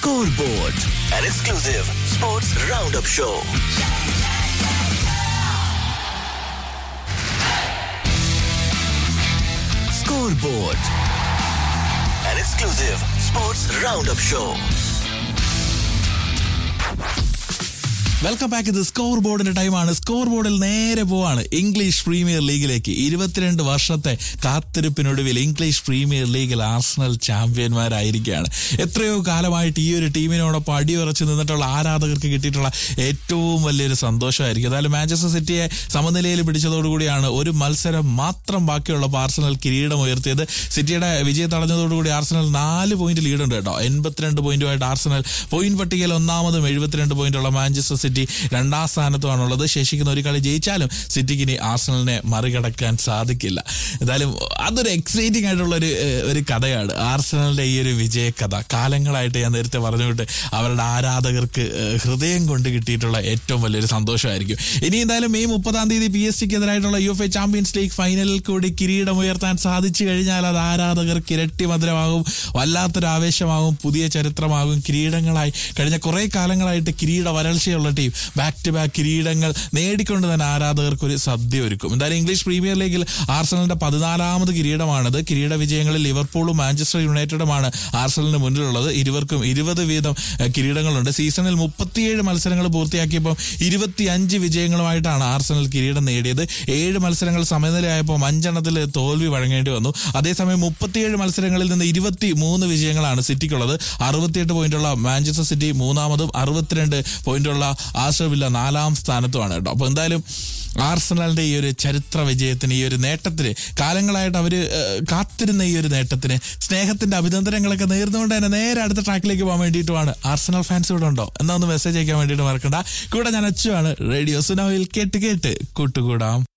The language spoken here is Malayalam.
Scoreboard, an exclusive sports roundup show. Scoreboard, an exclusive sports roundup show. Welcome back. ഇത് സ്കോർ ബോർഡിന്റെ ടൈമാണ്. സ്കോർ ബോർഡിൽ നേരെ പോവാണ് ഇംഗ്ലീഷ് പ്രീമിയർ ലീഗിലേക്ക്. 22 വർഷത്തെ കാത്തിരിപ്പിനൊടുവിൽ ഇംഗ്ലീഷ് പ്രീമിയർ ലീഗിൽ ആർസണൽ ചാമ്പ്യന്മാരായിരിക്കുകയാണ്. എത്രയോ കാലമായിട്ട് ഈ ഒരു ടീമിനോടൊപ്പം അടിയുറച്ച് നിന്നിട്ടുള്ള ആരാധകർക്ക് കിട്ടിയിട്ടുള്ള ഏറ്റവും വലിയൊരു സന്തോഷമായിരിക്കും. അതായത് മാഞ്ചസ്റ്റർ സിറ്റിയെ സമനിലയിൽ പിടിച്ചതോടുകൂടിയാണ് ഒരു മത്സരം മാത്രം ബാക്കിയുള്ള ആർസണൽ കിരീടം ഉയർത്തിയത്. സിറ്റിയുടെ വിജയം തടഞ്ഞതോടുകൂടി ആർസണൽ 4 പോയിന്റ് ലീഡുണ്ട് കേട്ടോ. 82 പോയിന്റുമായിട്ട് ആർസണൽ പോയിന്റ് പട്ടികയിൽ ഒന്നാമതും 72 പോയിന്റുള്ള മാഞ്ചസ്റ്റർ സിറ്റി രണ്ടാം സ്ഥാനത്തുമാണുള്ളത്. ശേഷിക്കുന്ന ഒരു കളി ജയിച്ചാലും സിറ്റിക്ക് ഇനി ആർസണലിനെ മറികടക്കാൻ സാധിക്കില്ല. എന്തായാലും അതൊരു എക്സൈറ്റിംഗ് ആയിട്ടുള്ള ഒരു കഥയാണ് ആർസണലിന്റെ ഈ ഒരു വിജയകഥ. കാലങ്ങളായിട്ട് ഞാൻ നേരത്തെ പറഞ്ഞുകൊണ്ട് അവരുടെ ആരാധകർക്ക് ഹൃദയം കൊണ്ട് കിട്ടിയിട്ടുള്ള ഏറ്റവും വലിയൊരു സന്തോഷമായിരിക്കും. ഇനി എന്തായാലും May 30 PSG എതിരായിട്ടുള്ള UEFA champions league ഫൈനലിൽ കൂടി കിരീടം ഉയർത്താൻ സാധിച്ചു കഴിഞ്ഞാൽ അത് ആരാധകർക്ക് ഇരട്ടി മധുരമാകും, വല്ലാത്തൊരു ആവേശമാകും, പുതിയ ചരിത്രമാകും. കിരീടങ്ങളായി കഴിഞ്ഞ കുറെ കാലങ്ങളായിട്ട് കിരീട വരൾച്ചയുള്ള ടീം ബാക്ക് ടു ബാക്ക് കിരീടങ്ങൾ നേടിക്കൊണ്ട് തന്നെ ആരാധകർക്ക് ഒരു സദ്യ ഒരുക്കും. എന്തായാലും ഇംഗ്ലീഷ് പ്രീമിയർ ലീഗിൽ ആർസണലിന്റെ 14ാമത് കിരീടമാണിത്. കിരീട വിജയങ്ങളിൽ ലിവർപൂളും മാഞ്ചസ്റ്റർ യുണൈറ്റഡുമാണ് ആർസണലിന് മുന്നിലുള്ളത്. ഇരുവർക്കും 20 വീതം കിരീടങ്ങളുണ്ട്. സീസണിൽ 37 മത്സരങ്ങൾ പൂർത്തിയാക്കിയപ്പോൾ 25 വിജയങ്ങളുമായിട്ടാണ് ആർസണൽ കിരീടം നേടിയത്. 7 മത്സരങ്ങൾ സമനിലയായപ്പോൾ 5 തോൽവി വഴങ്ങേണ്ടി വന്നു. അതേസമയം 37 മത്സരങ്ങളിൽ നിന്ന് 23 വിജയങ്ങളാണ് സിറ്റിക്കുള്ളത്. 68 പോയിന്റുള്ള മാഞ്ചസ്റ്റർ സിറ്റി മൂന്നാമതും 62 പോയിന്റുള്ള ആസ്റ്റൺ വില്ല 4ാം സ്ഥാനത്തുമാണ് കേട്ടോ. അപ്പോൾ എന്തായാലും ആർസണലിന്റെ ഈ ഒരു ചരിത്ര വിജയത്തിന്, ഈ ഒരു നേട്ടത്തിന്, കാലങ്ങളായിട്ട് അവർ കാത്തിരുന്ന ഈ ഒരു നേട്ടത്തിന് സ്നേഹത്തിന്റെ അഭിനന്ദനങ്ങളൊക്കെ നേർന്നുകൊണ്ട് തന്നെ നേരെ അടുത്ത ട്രാക്കിലേക്ക് പോകാൻ വേണ്ടിയിട്ടുമാണ്. ആർസണൽ ഫാൻസ് ഇവിടെ ഉണ്ടോ എന്നാ ഒന്ന് മെസ്സേജ് അയക്കാൻ വേണ്ടിയിട്ട് മറക്കണ്ട. കൂടെ ഞാൻ അച്ചുവാണ്. റേഡിയോ സുനോയിൽ കേട്ട് കൂട്ടുകൂടാം.